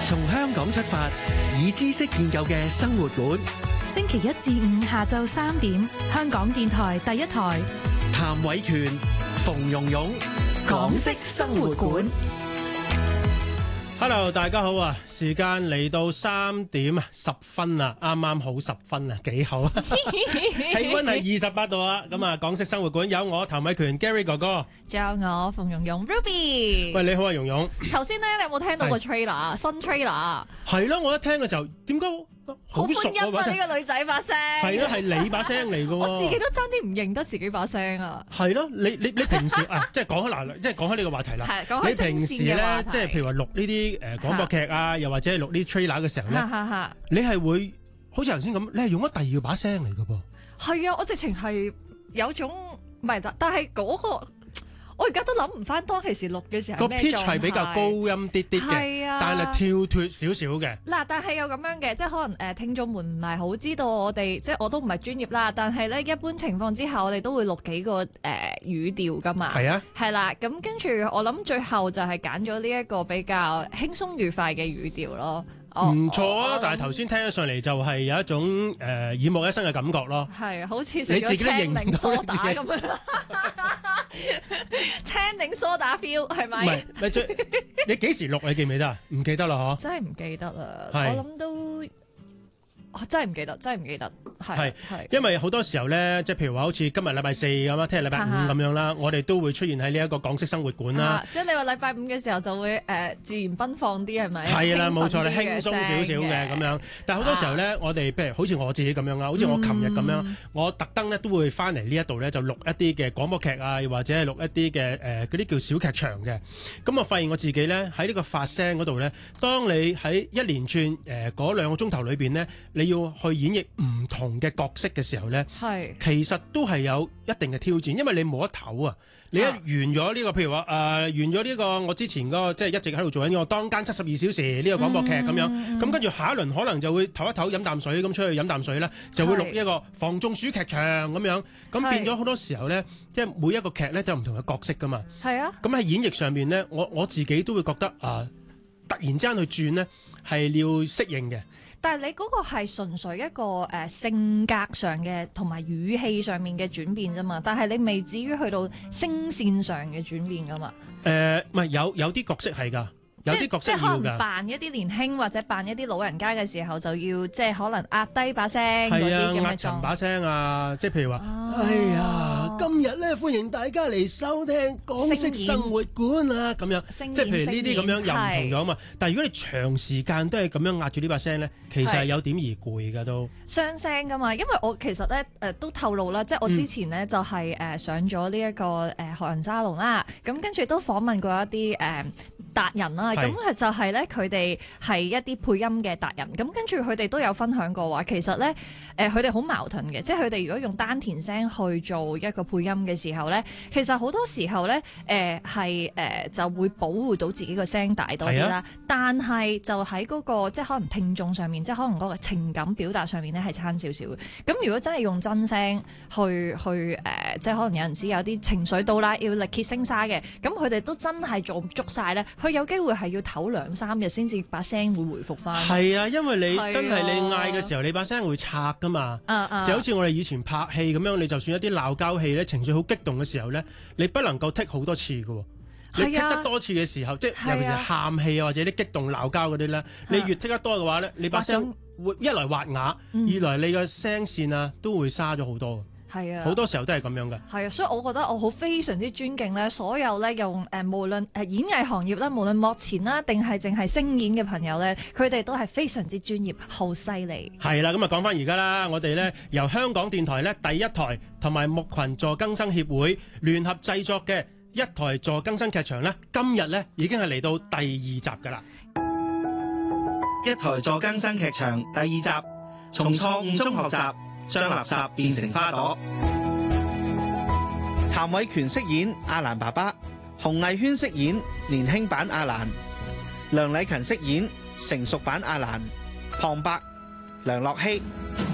從香港出發，以知識建構嘅生活館。 星期一至五下晝3點，香港電台第一台。 譚偉權、馮蓉蓉，港式生活館。 Hello， 大家好啊！時間嚟到3點10分啊，啱啱好10分啊，幾好啊！氣溫係28度啊！咁啊，港式生活館有我譚偉權 Gary 哥哥， 仲有我馮蓉蓉 Ruby。 喂，你好啊，蓉蓉。 頭先咧，你有冇聽到個 trailer？新 trailer 係咯，我一聽嘅時候，點解好熟歡迎啊！呢個女仔把聲係咯，係你把聲嚟嘅。 我自己都爭啲唔認得自己把聲啊！ 係咯，你平時啊，即係講開嗱，即係講開呢個話題啦。 係講開你平時咧，即係譬如話錄呢啲廣播劇啊，又或者係錄呢啲 trailer 嘅時候咧，你係會好似頭先咁，你係用咗第二把聲嚟嘅噃。係啊，我直情係有種唔係，但係嗰個。我而家都諗唔翻當其時錄嘅時候個 pitch 係比較高音啲啲嘅，但係跳脫少少嘅。嗱， 但係有咁樣嘅，即係可能聽眾們唔係好知道我哋，即係我都唔係專業啦。但係咧，一般情況之下，我哋都會錄幾個語調噶嘛。係啊，係啦。咁跟住我諗最後就係揀咗呢一個比較輕鬆愉快嘅語調咯。 唔錯啊！但係頭先聽咗上嚟就係有一種耳目一新嘅感覺咯。係， 好似食咗青檸梳打咁樣。青檸梳打 feel 係咪？ 唔係，你幾時錄？你記唔記得啊？唔記得啦，嗬！ 真係唔記得啦。我諗都真係唔記得，真係唔記得。係， 因為好多時候咧，即係譬如話好似今日禮拜4咁啦，聽日禮拜5咁樣啦，我哋都會出現喺呢一個港式生活館啦。即係你話禮拜5嘅時候就會自然奔放啲係咪？ 係啦，冇錯，你輕鬆少少嘅咁樣。但係好多時候咧，我哋譬如好似我自己咁樣啦，好似我琴日咁樣，我特登咧都會翻嚟呢一度咧，就錄一啲嘅廣播劇啊，又或者係錄一啲嘅嗰啲叫小劇場嘅。咁我發現我自己咧喺呢個發聲嗰度咧，當你喺一連串嗰2個鐘頭裏邊咧，你要去演繹唔同嘅角色嘅時候咧，其實都係有一定嘅挑戰，因為你冇得唞啊！你一完咗呢個，譬如話完咗呢個我之前嗰個即係一直喺度做緊個當間72小時呢個廣播劇咁樣，咁跟住下一輪可能就會唞一唞飲啖水，咁出去飲啖水咧，就會錄一個房中暑劇場咁樣，咁變咗好多時候咧，即係每一個劇咧都有唔同嘅角色噶嘛。係啊，咁喺演繹上面咧，我自己都會覺得突然之間去轉咧係要適應嘅。 但係你嗰個係純粹一個性格上嘅同埋語氣上面嘅轉變啫嘛，但係你未至於去到聲線上嘅轉變噶嘛？ 唔係有啲角色係㗎。有啲角色要㗎， 即係可能扮一啲年輕或者扮一啲老人家嘅時候，就要即係可能壓低把聲嗰啲咁嘅狀。壓沉把聲啊！即係譬如話，哎呀，今日咧歡迎大家嚟收聽港式生活館啊！咁樣，即係譬如呢啲咁樣又唔同咗嘛。但係如果你長時間都係咁樣壓住呢把聲咧，其實係有點而攰㗎都。傷聲㗎嘛，因為我其實咧都透露啦，即係我之前咧就係上咗呢一個學人沙龍啦，咁跟住都訪問過一啲達人啦。咁就係咧，佢哋係一啲配音嘅達人，咁跟住佢哋都有分享過話，其實咧，佢哋好矛盾嘅，即係佢哋如果用丹田聲去做一個配音嘅時候咧，其實好多時候咧，就會保護到自己個聲大多啲啦，但係就喺嗰個即係可能聽眾上面，即係可能嗰個情感表達上面咧係差少少嘅。咁如果真係用真聲去即係可能有陣時有啲情緒到啦，要力竭聲沙嘅，咁佢哋都真係做唔足晒咧，佢有機會係要唞2-3日先至把聲會回復翻。係啊，因為你真係你嗌嘅時候，你把聲會拆噶嘛。就好似我哋以前拍戲咁樣，你就算一啲鬧交戲咧，情緒好激動嘅時候咧，你不能夠剔好多次㗎。你剔得多次嘅時候，即係尤其是喊戲啊或者啲激動鬧交嗰啲咧，你越剔得多嘅話咧，你把聲會一來滑啞，二來你嘅聲線啊都會沙咗好多。係啊，好多時候都係咁樣嘅。係啊，所以我覺得我好非常之尊敬咧，所有咧用無論演藝行業啦，無論幕前啦，定係淨係聲演嘅朋友咧，佢哋都係非常之專業，好犀利。係啦，咁啊講翻而家啦，我哋咧由香港電台咧第一台同埋木群助更生協會聯合製作嘅一台助更生劇場咧，今日咧已經係嚟到第2集㗎啦。 一台助更生劇場第2集，從錯誤中學習，將垃圾變成花朵。譚偉權飾演阿蘭爸爸，洪藝軒飾演年輕版阿蘭，梁禮勤飾演成熟版阿蘭，旁白梁樂希。